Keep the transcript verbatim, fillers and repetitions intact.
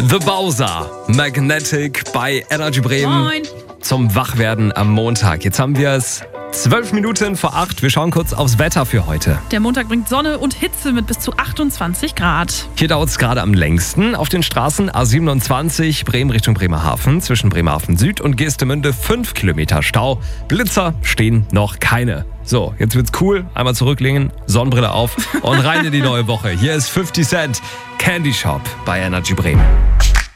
The Bowser, Magnetic bei Energy Bremen. Moin. Zum Wachwerden am Montag. Jetzt haben wir es zwölf Minuten vor acht. Wir schauen kurz aufs Wetter für heute. Der Montag bringt Sonne und Hitze mit bis zu achtundzwanzig Grad. Hier dauert es gerade am längsten. Auf den Straßen A siebenundzwanzig Bremen Richtung Bremerhaven. Zwischen Bremerhaven Süd und Geestemünde fünf Kilometer Stau. Blitzer stehen noch keine. So, jetzt wird's cool. Einmal zurücklehnen, Sonnenbrille auf und rein in die neue Woche. Hier ist fifty Cent, Candy Shop bei Energy Bremen.